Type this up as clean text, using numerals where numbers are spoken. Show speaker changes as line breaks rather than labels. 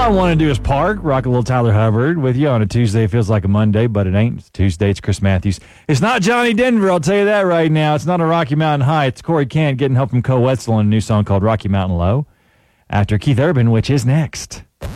I want to do is park, rock a little Tyler Hubbard with you on a Tuesday. It feels like a Monday, but it ain't. It's Tuesday. It's Chris Matthews. It's not Johnny Denver, I'll tell you that right now. It's not a Rocky Mountain High. It's Corey Kent getting help from Co Wetzel on a new song called Rocky Mountain Low after Keith Urban, which is next.